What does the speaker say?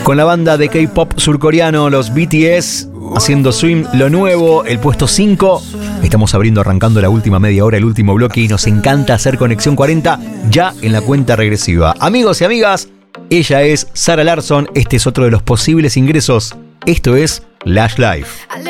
con la banda de K-pop surcoreano, los BTS, haciendo Swim, lo nuevo, el puesto 5. Estamos arrancando la última media hora, el último bloque, y nos encanta hacer Conexión 40 ya en la cuenta regresiva. Amigos y amigas, ella es Zara Larsson, este es otro de los posibles ingresos. Esto es Lash Live.